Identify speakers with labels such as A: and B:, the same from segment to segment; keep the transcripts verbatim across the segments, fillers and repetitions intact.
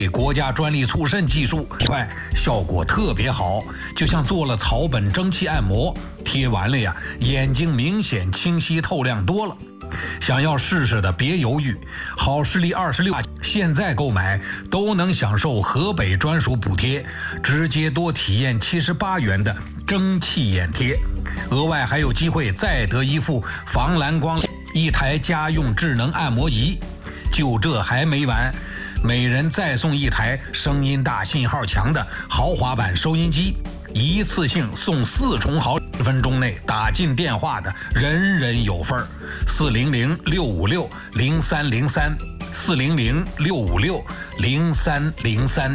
A: 国家专利促渗技术，快，效果特别好，就像做了草本蒸汽按摩，贴完了呀，眼睛明显清晰透亮多了。想要试试的别犹豫，好视力二十六现在购买都能享受河北专属补贴，直接多体验七十八元的蒸汽眼贴，额外还有机会再得一副防蓝光、一台家用智能按摩仪。就这还没完，每人再送一台声音大、信号强的豪华版收音机，一次性送四重好，十分钟内打进电话的人人有份儿。四零零六五六零三零三，四零零六五六零三零三。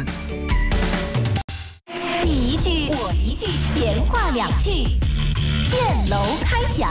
B: 你一句我一句，闲话两句，建楼开讲。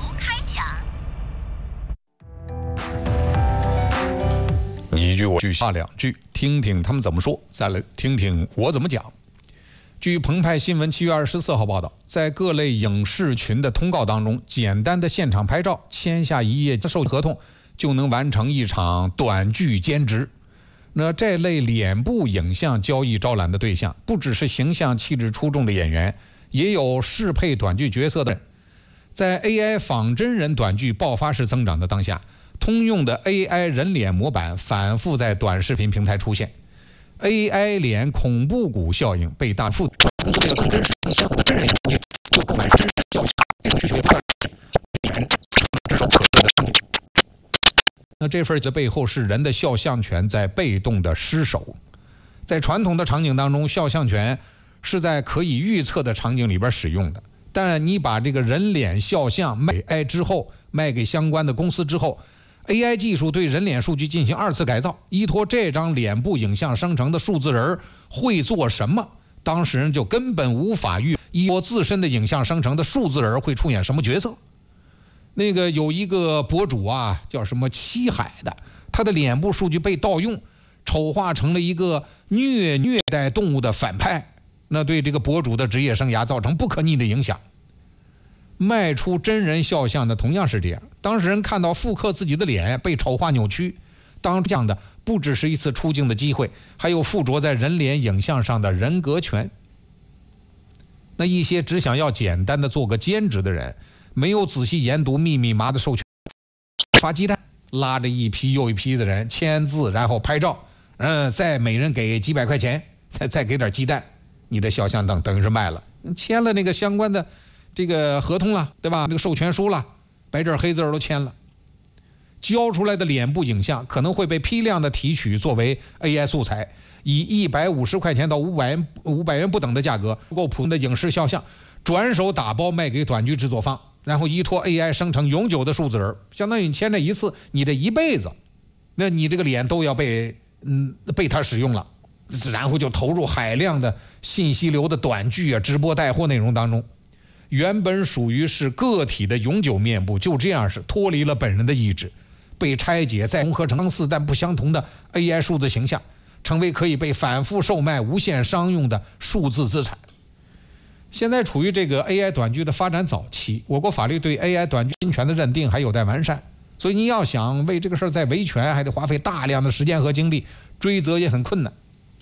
C: 你一句我句话两句，听听他们怎么说，再来听听我怎么讲。据澎湃新闻七月二十四号报道，在各类影视群的通告当中，简单的现场拍照，签下一页授合同，就能完成一场短剧兼职。那这类脸部影像交易招揽的对象，不只是形象气质出众的演员，也有适配短剧角色的人。在 A I 仿真人短剧爆发式增长的当下，通用的 A I 人脸模板反复在短视频平台出现。A I 脸恐怖谷效应被大幅通过这个仿真实境相互的真人影片，就购买真教育这种需求当然比人至少不可能的商品。那这份的背后是人的肖像权在被动的失守。在传统的场景当中，肖像权是在可以预测的场景里边使用的，但你把这个人脸肖像卖给 A I 之后，卖给相关的公司之后， A I 技术对人脸数据进行二次改造，依托这张脸部影像生成的数字人会做什么，当事人就根本无法预依托自身的影像生成的数字人会出演什么角色。那个有一个博主啊，叫什么七海的，他的脸部数据被盗用，丑化成了一个虐虐待动物的反派，那对这个博主的职业生涯造成不可逆的影响。卖出真人肖像的同样是这样，当事人看到复刻自己的脸被丑化扭曲，当这样的不只是一次出镜的机会，还有附着在人脸影像上的人格权。那一些只想要简单的做个兼职的人，没有仔细研读密密麻的授权，发鸡蛋，拉着一批又一批的人签字，然后拍照，嗯，再每人给几百块钱，再再给点鸡蛋，你的肖像等等于是卖了，签了那个相关的这个合同了，对吧？那个授权书了，白纸黑字都签了，交出来的脸部影像可能会被批量的提取作为 A I 素材，以一百五十块钱到五百元五百元不等的价格购普通的影视肖像，转手打包卖给短剧制作方，然后依托 A I 生成永久的数字人，相当于你签这一次，你这一辈子，那你这个脸都要被嗯被他使用了，然后就投入海量的信息流的短剧啊、直播带货内容当中。原本属于是个体的永久面部，就这样是脱离了本人的意志，被拆解再融合成相似但不相同的 A I 数字形象，成为可以被反复售卖、无限商用的数字资产。现在处于这个 A I 短剧的发展早期，我国法律对 A I 短剧侵权的认定还有待完善，所以你要想为这个事儿再维权，还得花费大量的时间和精力，追责也很困难。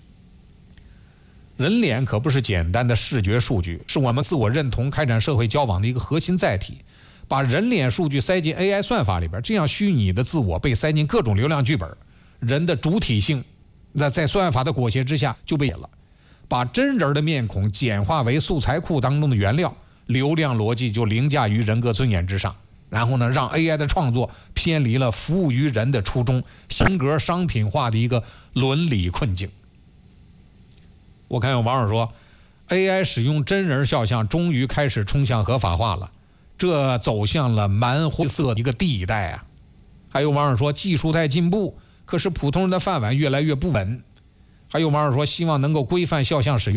C: 人脸可不是简单的视觉数据，是我们自我认同、开展社会交往的一个核心载体。把人脸数据塞进 A I 算法里边，这样虚拟的自我被塞进各种流量剧本，人的主体性那在算法的裹挟之下就被解了。把真人的面孔简化为素材库当中的原料，流量逻辑就凌驾于人格尊严之上。然后呢，让 A I 的创作偏离了服务于人的初衷，性格商品化的一个伦理困境。我看有网友说 A I 使用真人肖像终于开始冲向合法化了，这走向了蛮灰色的一个地带啊。还有网友说技术在进步，可是普通人的饭碗越来越不稳。还有网友说希望能够规范肖像使用。